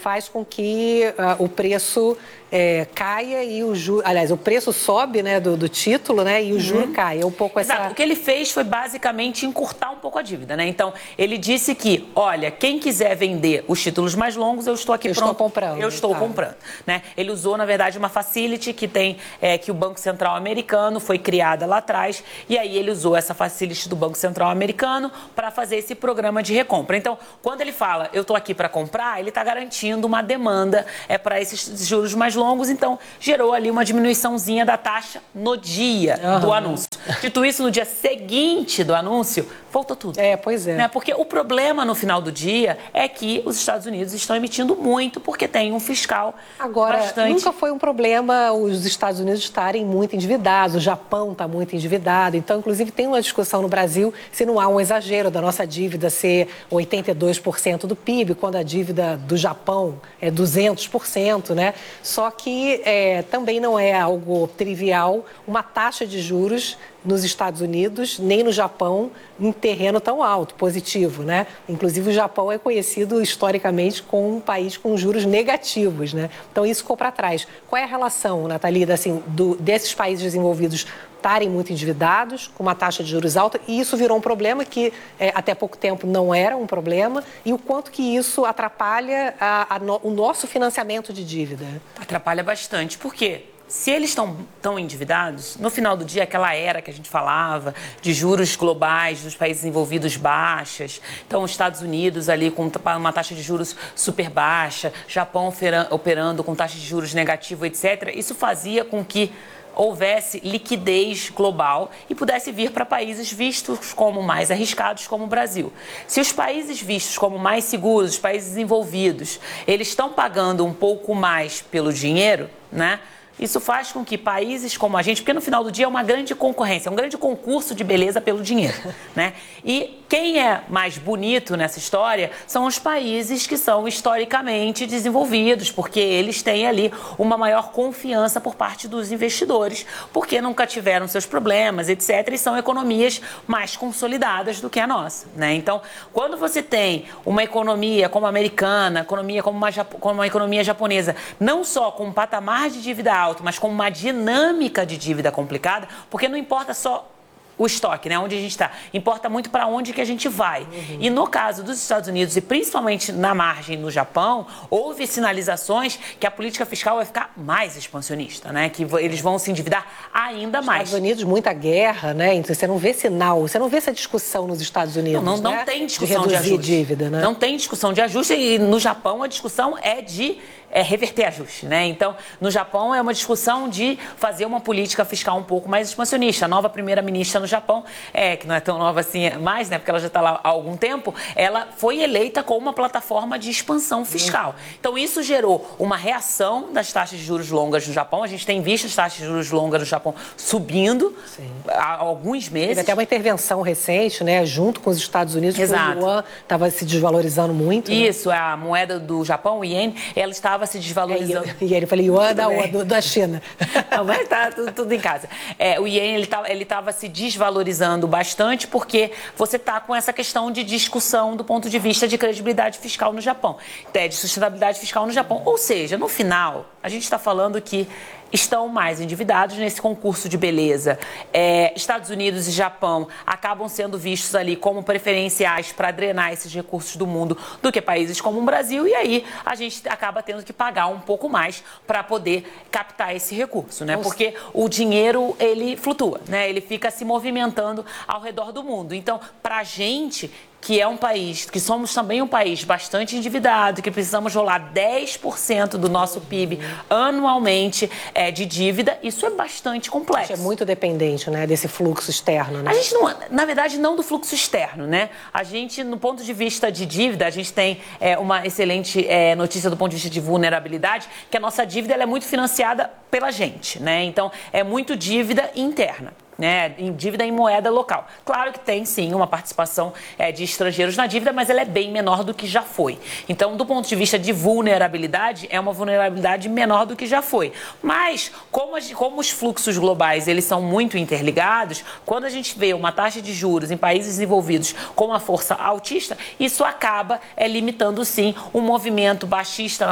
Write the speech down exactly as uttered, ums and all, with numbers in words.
faz com que uh, o preço é, caia e o juro... Aliás, o preço sobe, né, do, do título, né, e o juro uhum. cai. É um pouco essa... Exato. O que ele fez foi basicamente encurtar um pouco a dívida, né? Então, ele disse que, olha, quem quiser vender os títulos mais longos, eu estou aqui eu pronto. Estou comprando. Eu estou tá. comprando. Né? Ele usou, na verdade, uma facility que tem, é, que o Banco Central americano foi criada lá atrás, e aí ele usou essa facility do Banco Central americano para fazer esse programa de recompra. Então, quando ele fala, eu estou aqui para comprar, ele está garantindo uma demanda é, para esses juros mais longos, então gerou ali uma diminuiçãozinha da taxa no dia uhum. do anúncio. Dito isso, no dia seguinte do anúncio, voltou tudo. É, pois é. Né? Porque o problema no final do dia é que os Estados Unidos estão emitindo muito porque tem um fiscal Agora, bastante... nunca foi um problema os Estados Unidos estarem muito endividados, o Japão está muito endividado, então, inclusive, tem uma discussão no Brasil se não há um exagero da nossa dívida ser oitenta e dois por cento do P I B, quando a dívida do Japão é duzentos por cento, né? Só que é, também não é algo trivial uma taxa de juros nos Estados Unidos, nem no Japão, em terreno tão alto, positivo, né? Inclusive, o Japão é conhecido historicamente como um país com juros negativos, né? Então, isso ficou para trás. Qual é a relação, Natalida, assim, do, desses países desenvolvidos estarem muito endividados, com uma taxa de juros alta, e isso virou um problema que é, até pouco tempo não era um problema, e o quanto que isso atrapalha a, a no, o nosso financiamento de dívida? Atrapalha bastante. Por quê? Se eles estão tão endividados, no final do dia, aquela era que a gente falava de juros globais dos países desenvolvidos baixas, então os Estados Unidos ali com uma taxa de juros super baixa, Japão operando com taxa de juros negativa, etcétera, isso fazia com que houvesse liquidez global e pudesse vir para países vistos como mais arriscados, como o Brasil. Se os países vistos como mais seguros, os países desenvolvidos, eles estão pagando um pouco mais pelo dinheiro, né? Isso faz com que países como a gente, porque no final do dia é uma grande concorrência, é um grande concurso de beleza pelo dinheiro, né? E quem é mais bonito nessa história são os países que são historicamente desenvolvidos, porque eles têm ali uma maior confiança por parte dos investidores, porque nunca tiveram seus problemas, etcétera, e são economias mais consolidadas do que a nossa, né? Então, quando você tem uma economia como a americana, economia como uma, como uma economia japonesa, não só com um patamar de dívida alto, mas com uma dinâmica de dívida complicada, porque não importa só o estoque, né, onde a gente está, importa muito para onde que a gente vai. Uhum. E no caso dos Estados Unidos, e principalmente na margem no Japão, houve sinalizações que a política fiscal vai ficar mais expansionista, né, que eles vão se endividar ainda mais. Estados Unidos, muita guerra, né, então você não vê sinal, você não vê essa discussão nos Estados Unidos, Não, não, né? não tem discussão de, de ajuste. Dívida, né? Não tem discussão de ajuste e no Japão a discussão é de é, reverter ajuste, né? Então, no Japão é uma discussão de fazer uma política fiscal um pouco mais expansionista. A nova primeira-ministra no Japão, é, que não é tão nova assim mais, né? Porque ela já está lá há algum tempo, ela foi eleita com uma plataforma de expansão fiscal. Então, isso gerou uma reação das taxas de juros longas no Japão. A gente tem visto as taxas de juros longas no Japão subindo Sim. há alguns meses. Teve até uma intervenção recente, né? Junto com os Estados Unidos, Exato. porque o yuan estava se desvalorizando muito. Isso, né? a moeda do Japão, o iene, ela estava se desvalorizando. É, e ele falou, yuan da, da China. Não, mas tá tudo, tudo em casa. É, o iene, ele estava ele tava se desvalorizando bastante porque você está com essa questão de discussão do ponto de vista de credibilidade fiscal no Japão, até de sustentabilidade fiscal no Japão. Ou seja, no final, a gente está falando que estão mais endividados nesse concurso de beleza. É, Estados Unidos e Japão acabam sendo vistos ali como preferenciais para drenar esses recursos do mundo do que países como o Brasil, e aí a gente acaba tendo que pagar um pouco mais para poder captar esse recurso, né? Porque o dinheiro, ele flutua, né? Ele fica se movimentando ao redor do mundo. Então, para a gente, que é um país, que somos também um país bastante endividado, que precisamos rolar dez por cento do nosso P I B anualmente é, de dívida, isso é bastante complexo. É muito dependente, né, desse fluxo externo, né? A gente não, na verdade, não do fluxo externo, né? A gente, no ponto de vista de dívida, a gente tem é, uma excelente é, notícia do ponto de vista de vulnerabilidade, que a nossa dívida ela é muito financiada pela gente, né? Então, é muito dívida interna. Né, em dívida em moeda local. Claro que tem, sim, uma participação é, de estrangeiros na dívida, mas ela é bem menor do que já foi. Então, do ponto de vista de vulnerabilidade, é uma vulnerabilidade menor do que já foi. Mas, como, as, como os fluxos globais eles são muito interligados, quando a gente vê uma taxa de juros em países desenvolvidos com uma força altista, isso acaba é, limitando, sim, um movimento baixista